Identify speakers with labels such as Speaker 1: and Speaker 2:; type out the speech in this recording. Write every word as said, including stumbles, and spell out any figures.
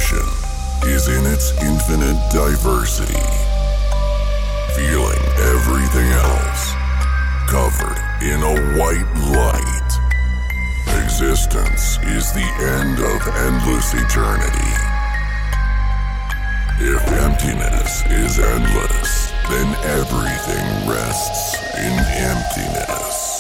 Speaker 1: Creation is in its infinite diversity, feeling everything else covered in a white light. Existence is the end of endless eternity. If emptiness is endless, then everything rests in emptiness.